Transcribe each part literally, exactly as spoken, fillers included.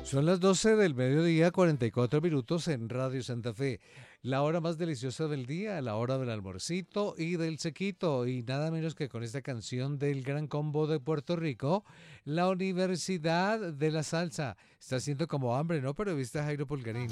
Son las doce del mediodía, cuarenta y cuatro minutos en Radio Santa Fe. La hora más deliciosa del día, la hora del almuercito y del sequito. Y nada menos que con esta canción del Gran Combo de Puerto Rico, la Universidad de la Salsa. Está haciendo como hambre, ¿no? Pero viste a Jairo Pulgarín.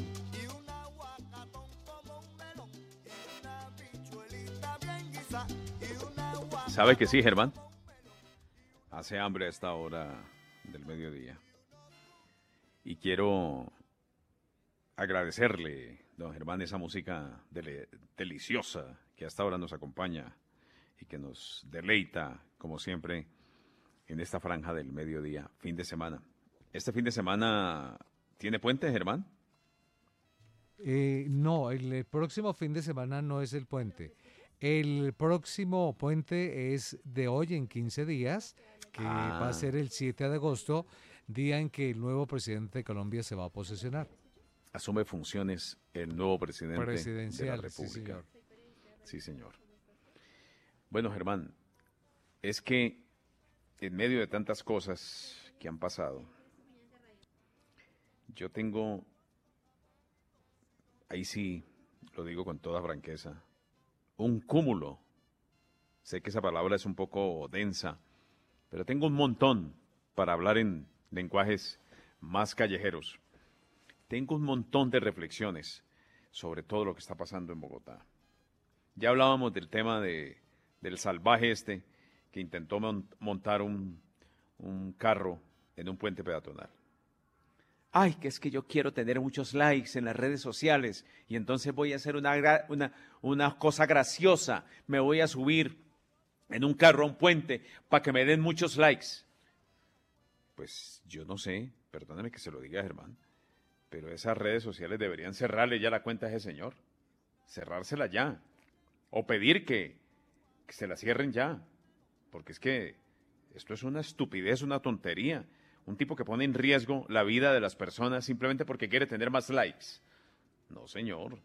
¿Sabe que sí, Germán? Hace hambre a esta hora del mediodía. Y quiero agradecerle, don Germán, esa música dele- deliciosa que hasta ahora nos acompaña y que nos deleita, como siempre, en esta franja del mediodía, fin de semana. ¿Este fin de semana tiene puente, Germán? Eh, no, el, el próximo fin de semana no es el puente. El próximo puente es de hoy en quince días, que va a Ah, ser el siete de agosto, día en que el nuevo presidente de Colombia se va a posesionar. asume funciones el nuevo presidente de la Presidencial, sí República. señor. Sí, señor. Bueno, Germán, es que en medio de tantas cosas que han pasado, yo tengo, ahí sí lo digo con toda franqueza, un cúmulo. Sé que esa palabra es un poco densa, pero tengo un montón para hablar en lenguajes más callejeros. Tengo un montón de reflexiones sobre todo lo que está pasando en Bogotá. Ya hablábamos del tema de, del salvaje este que intentó mon- montar un, un carro en un puente peatonal. Ay, que es que yo quiero tener muchos likes en las redes sociales y entonces voy a hacer una, gra- una, una cosa graciosa. Me voy a subir en un carro a un puente para que me den muchos likes. Pues yo no sé, perdóname que se lo diga, Germán, pero esas redes sociales deberían cerrarle ya la cuenta a ese señor. Cerrársela ya. O pedir que, que se la cierren ya. Porque es que esto es una estupidez, una tontería. Un tipo que pone en riesgo la vida de las personas simplemente porque quiere tener más likes. No, señor.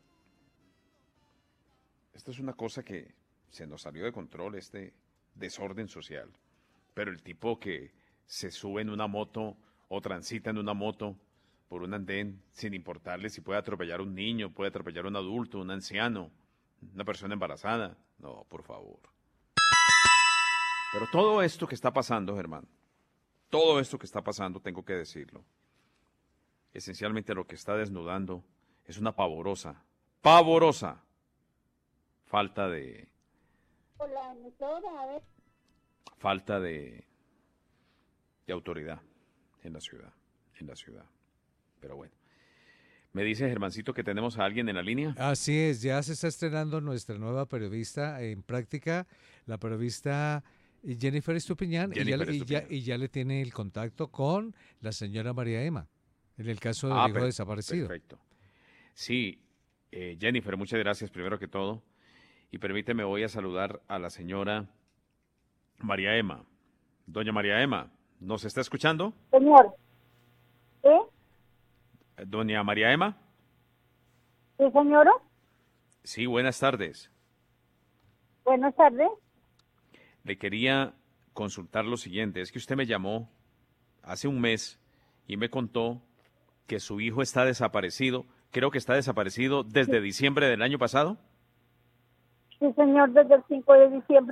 Esto es una cosa que se nos salió de control, este desorden social. Pero el tipo que se sube en una moto o transita en una moto por un andén sin importarle si puede atropellar a un niño, puede atropellar a un adulto, un anciano, una persona embarazada. No, por favor. Pero todo esto que está pasando, Germán, todo esto que está pasando, tengo que decirlo, esencialmente lo que está desnudando es una pavorosa, pavorosa falta de, Hola, emisora, a ver. falta de, de autoridad en la ciudad, en la ciudad. Pero bueno, me dice Germancito que tenemos a alguien en la línea. Así es, ya se está estrenando nuestra nueva periodista en práctica, la periodista Jennifer Estupiñán, y ya, Jennifer le- y, ya, Estupiñán. y ya le tiene el contacto con la señora María Emma, en el caso del Ah, hijo per- desaparecido. perfecto. Sí, eh, Jennifer, muchas gracias primero que todo. Y permíteme, voy a saludar a la señora María Emma. Doña María Emma, ¿nos está escuchando? Señor, ¿sí? Eh, Doña María Emma. ¿Sí, señora? Sí, buenas tardes. Buenas tardes. Le quería consultar lo siguiente. Es que usted me llamó hace un mes y me contó que su hijo está desaparecido. Creo que está desaparecido desde diciembre del año pasado. Sí, señor, desde el cinco de diciembre.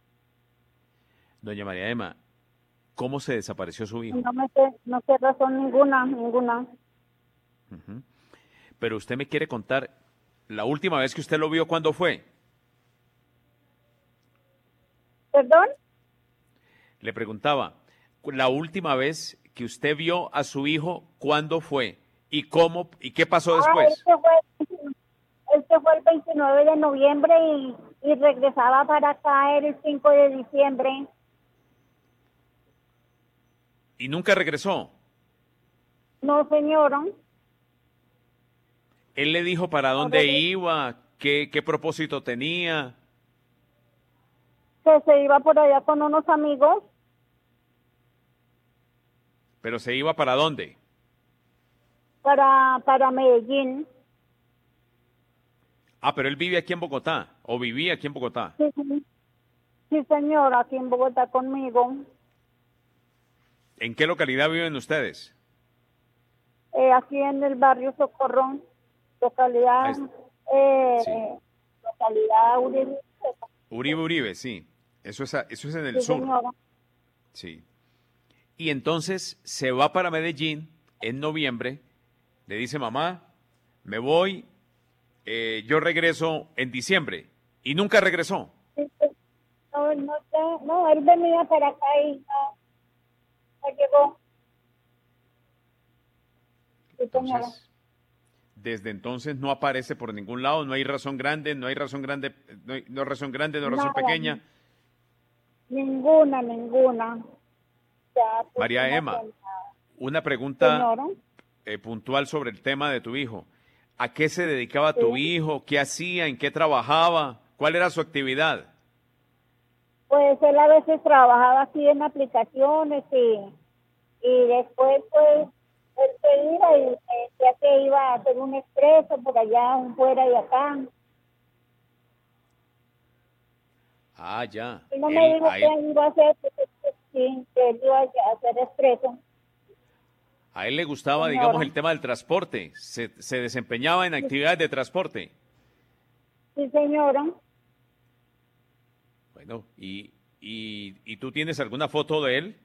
Doña María Emma, ¿cómo se desapareció su hijo? No me sé, no sé razón ninguna, ninguna. Ujú. Pero usted me quiere contar la última vez que usted lo vio, ¿cuándo fue? ¿Perdón? Le preguntaba, la última vez que usted vio a su hijo, ¿cuándo fue? ¿Y cómo? ¿Y qué pasó Ah, después? este fue, este fue el veintinueve de noviembre y, y regresaba para acá el cinco de diciembre. ¿Y nunca regresó? No, señora. Él le dijo para No dónde regresó. iba, qué, qué propósito tenía. Que se iba por allá con unos amigos. Pero se iba para dónde. para, para Medellín. Ah, pero él vive aquí en Bogotá, o vivía aquí en Bogotá. Sí, sí, sí, señor, aquí en Bogotá conmigo. ¿En qué localidad viven ustedes? eh, aquí en el barrio Socorrón, localidad, eh, Sí. localidad Uribe. Uribe, Uribe, sí. Eso es, a- eso es en el Sí, sur. señora. Sí. Y entonces se va para Medellín en noviembre, le dice mamá, me voy, eh, yo regreso en diciembre. Y nunca regresó. Sí, pues, no, no, ya- no, él venía para acá y no, no llegó. Sí, señora. Entonces, desde entonces no aparece por ningún lado, no hay razón grande, no hay razón grande, no hay, no hay razón grande, no hay razón Nada, pequeña. ninguna, ninguna. Ya, pues, María no Emma, sé nada. una pregunta Señora, eh, puntual sobre el tema de tu hijo. ¿A qué se dedicaba tu Sí. hijo? ¿Qué hacía? ¿En qué trabajaba? ¿Cuál era su actividad? pues él a veces trabajaba así en aplicaciones y, y después pues él se iba y me decía que iba a hacer un expreso por allá, un fuera y acá. Ah, ya. Y no me Él, dijo a, que él, iba a hacer, pues, pues, sí, que él iba a hacer expreso. a él le gustaba, Señora. digamos, el tema del transporte. Se, se desempeñaba en actividades de transporte. Sí, señora. Bueno, y, y, ¿y tú tienes alguna foto de él?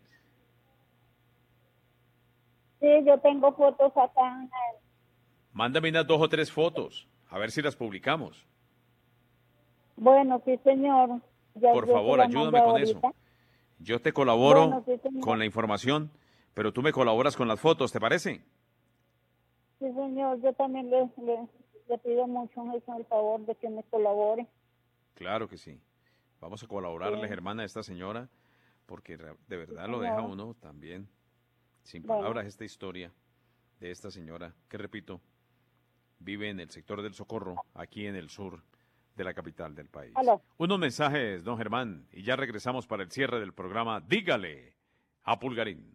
Sí, yo tengo fotos acá. Mándame unas dos o tres fotos, a ver si las publicamos. Bueno, sí, señor. Ya, Por yo se favor, la mando ayúdame con ahorita. eso. Yo te colaboro Bueno, sí, señor. con la información, pero tú me colaboras con las fotos, ¿te parece? Sí, señor. Yo también le, le, le pido mucho eso, el favor de que me colabore. Claro que sí. Vamos a colaborarle, Sí. hermana, a esta señora, porque re- de verdad Sí, lo deja señora. uno también sin Bueno. palabras esta historia de esta señora, que repito, vive en el sector del Socorro, aquí en el sur de la capital del país. Aló. Unos mensajes, don Germán, y ya regresamos para el cierre del programa. Dígale a Pulgarín.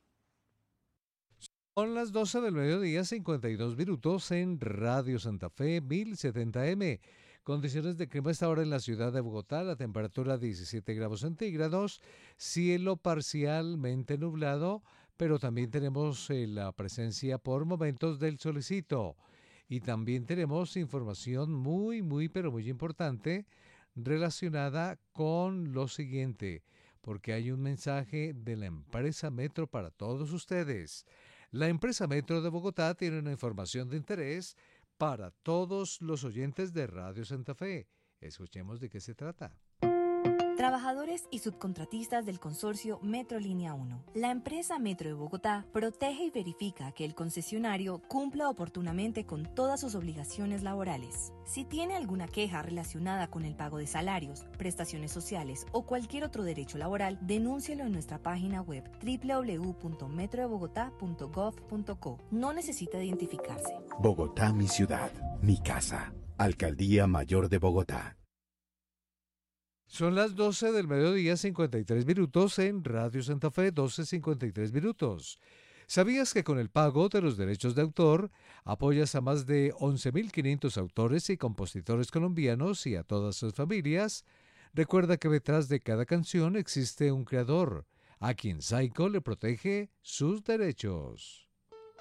Son las doce del mediodía, cincuenta y dos minutos en Radio Santa Fe, mil setenta M. Condiciones de clima a esta hora en la ciudad de Bogotá, la temperatura diecisiete grados centígrados, cielo parcialmente nublado, pero también tenemos eh, la presencia por momentos del solecito. Y también tenemos información muy, muy, pero muy importante relacionada con lo siguiente, porque hay un mensaje de la empresa Metro para todos ustedes. La empresa Metro de Bogotá tiene una información de interés para todos los oyentes de Radio Santa Fe. Escuchemos de qué se trata. Trabajadores y subcontratistas del consorcio Metro Línea uno. La empresa Metro de Bogotá protege y verifica que el concesionario cumpla oportunamente con todas sus obligaciones laborales. Si tiene alguna queja relacionada con el pago de salarios, prestaciones sociales o cualquier otro derecho laboral, denúncielo en nuestra página web doble u doble u doble u punto metro de bogotá punto gov punto co. No necesita identificarse. Bogotá, mi ciudad, mi casa. Alcaldía Mayor de Bogotá. Son las doce del mediodía, cincuenta y tres minutos en Radio Santa Fe, doce cincuenta y tres minutos. ¿Sabías que con el pago de los derechos de autor apoyas a más de once mil quinientos autores y compositores colombianos y a todas sus familias? Recuerda que detrás de cada canción existe un creador, a quien Saico le protege sus derechos.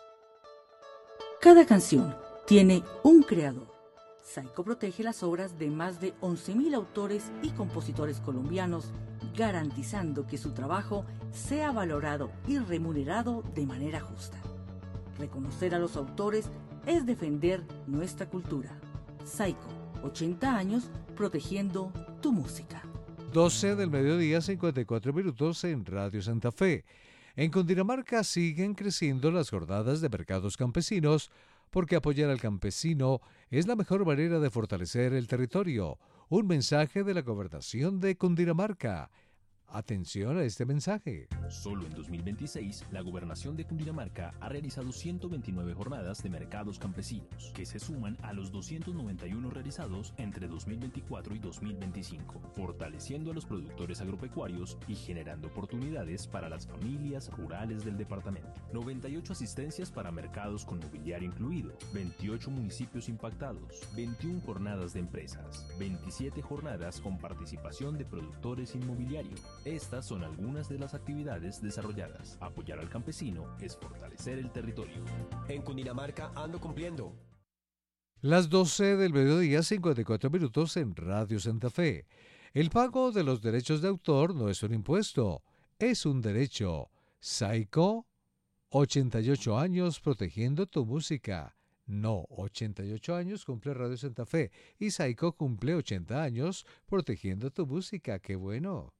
Cada canción tiene un creador. Saico protege las obras de más de once mil autores y compositores colombianos, garantizando que su trabajo sea valorado y remunerado de manera justa. Reconocer a los autores es defender nuestra cultura. Saico, ochenta años protegiendo tu música. doce del mediodía, cincuenta y cuatro minutos en Radio Santa Fe. En Cundinamarca siguen creciendo las jornadas de mercados campesinos, porque apoyar al campesino es la mejor manera de fortalecer el territorio. Un mensaje de la Gobernación de Cundinamarca. Atención a este mensaje. Solo en dos mil veintiséis, la Gobernación de Cundinamarca ha realizado ciento veintinueve jornadas de mercados campesinos, que se suman a los doscientos noventa y uno realizados entre dos mil veinticuatro y dos mil veinticinco, fortaleciendo a los productores agropecuarios y generando oportunidades para las familias rurales del departamento. noventa y ocho asistencias para mercados con mobiliario incluido, veintiocho municipios impactados, veintiuna jornadas de empresas, veintisiete jornadas con participación de productores inmobiliarios, Estas son algunas de las actividades desarrolladas. Apoyar al campesino es fortalecer el territorio. En Cundinamarca ando cumpliendo. Las doce del mediodía, cincuenta y cuatro minutos en Radio Santa Fe. El pago de los derechos de autor no es un impuesto, es un derecho. Saico, ochenta y ocho años protegiendo tu música. No, ochenta y ocho años cumple Radio Santa Fe y Saico cumple ochenta años protegiendo tu música. ¡Qué bueno!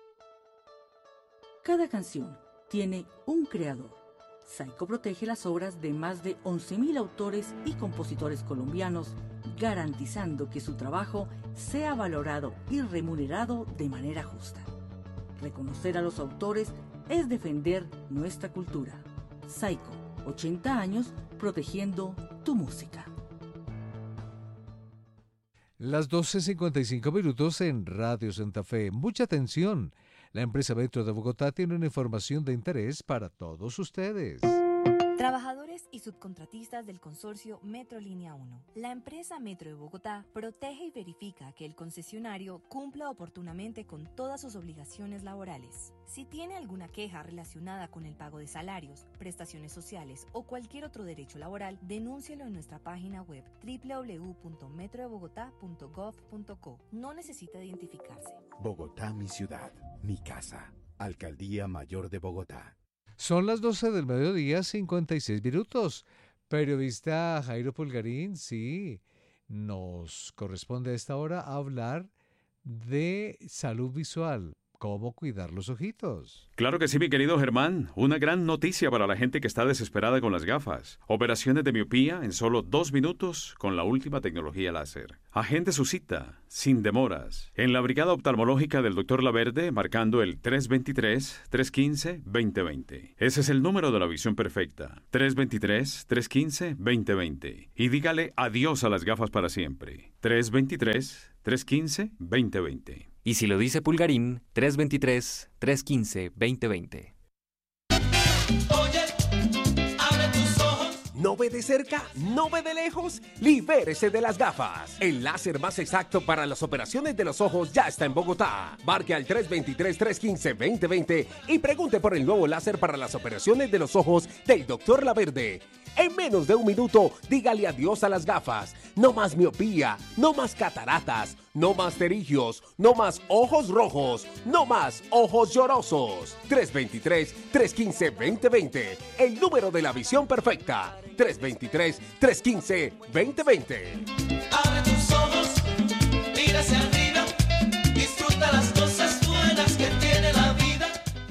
Cada canción tiene un creador. Saico protege las obras de más de once mil autores y compositores colombianos, garantizando que su trabajo sea valorado y remunerado de manera justa. Reconocer a los autores es defender nuestra cultura. Saico, ochenta años protegiendo tu música. Las doce cincuenta y cinco minutos en Radio Santa Fe. Mucha atención. La empresa Metro de Bogotá tiene una información de interés para todos ustedes. Trabajadores y subcontratistas del consorcio Metro Línea uno. La empresa Metro de Bogotá protege y verifica que el concesionario cumpla oportunamente con todas sus obligaciones laborales. Si tiene alguna queja relacionada con el pago de salarios, prestaciones sociales o cualquier otro derecho laboral, denúncielo en nuestra página web doble u doble u doble u punto metro de bogotá punto gov punto co. No necesita identificarse. Bogotá, mi ciudad, mi casa. Alcaldía Mayor de Bogotá. Son las doce del mediodía, cincuenta y seis minutos. Periodista Jairo Pulgarín, sí, nos corresponde a esta hora hablar de salud visual. ¿Cómo cuidar los ojitos? Claro que sí, mi querido Germán. Una gran noticia para la gente que está desesperada con las gafas. Operaciones de miopía en solo dos minutos con la última tecnología láser. Agende su cita, sin demoras, en la Brigada Oftalmológica del doctor Laverde, marcando el tres dos tres, tres uno cinco, dos cero dos cero. Ese es el número de la visión perfecta. tres dos tres, tres uno cinco, dos cero dos cero. Y dígale adiós a las gafas para siempre. tres dos tres, tres uno cinco, dos cero dos cero. Y si lo dice Pulgarín, tres dos tres, tres uno cinco, dos cero dos cero. ¿No ve de cerca? ¿No ve de lejos? ¡Libérese de las gafas! El láser más exacto para las operaciones de los ojos ya está en Bogotá. Marque al tres dos tres, tres uno cinco, dos cero dos cero y pregunte por el nuevo láser para las operaciones de los ojos del doctor Laverde. En menos de un minuto, dígale adiós a las gafas. No más miopía, no más cataratas, no más pterigios, no más ojos rojos, no más ojos llorosos. tres dos tres, tres uno cinco, dos cero dos cero. El número de la visión perfecta. tres dos tres, tres uno cinco, dos cero dos cero. Abre tus ojos, mira hacia arriba, disfruta las cosas buenas que tiene la vida.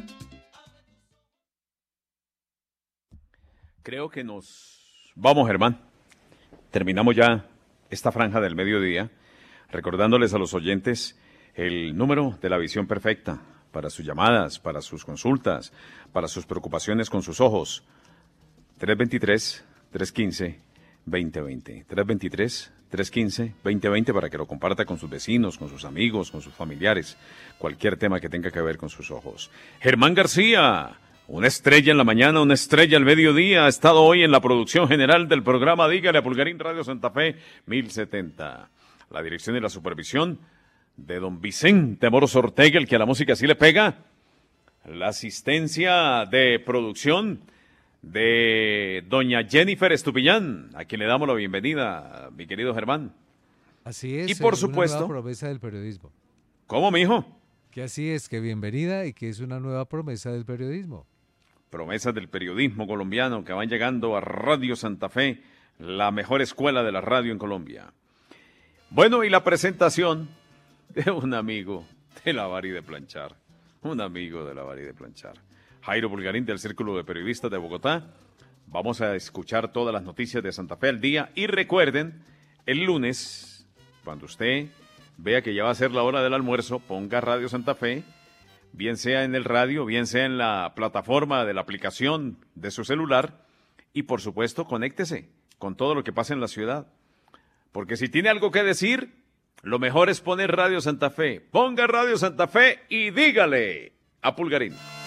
Creo que nos vamos, Germán. Terminamos ya esta franja del mediodía, recordándoles a los oyentes el número de la visión perfecta para sus llamadas, para sus consultas, para sus preocupaciones con sus ojos. tres dos tres, tres uno cinco, dos cero dos cero. tres dos tres, tres uno cinco, dos cero dos cero para que lo comparta con sus vecinos, con sus amigos, con sus familiares, cualquier tema que tenga que ver con sus ojos. Germán García, una estrella en la mañana, una estrella al mediodía, ha estado hoy en la producción general del programa Dígale a Pulgarín Radio Santa Fe mil setenta. La dirección y la supervisión de don Vicente Moros Ortega, el que a la música sí le pega. La asistencia de producción de doña Jennifer Estupillán, a quien le damos la bienvenida, mi querido Germán. Así es. Y por es supuesto, una nueva promesa del periodismo. ¿Cómo, mijo? Que así es, que bienvenida y que es una nueva promesa del periodismo. Promesas del periodismo colombiano que van llegando a Radio Santa Fe, la mejor escuela de la radio en Colombia. Bueno, y la presentación de un amigo de lavar y de planchar. Un amigo de lavar y de planchar. Jairo Pulgarín, del Círculo de Periodistas de Bogotá. Vamos a escuchar todas las noticias de Santa Fe al día. Y recuerden, el lunes, cuando usted vea que ya va a ser la hora del almuerzo, ponga Radio Santa Fe, bien sea en el radio, bien sea en la plataforma de la aplicación de su celular, y por supuesto, conéctese con todo lo que pasa en la ciudad. Porque si tiene algo que decir, lo mejor es poner Radio Santa Fe. Ponga Radio Santa Fe y dígale a Pulgarín.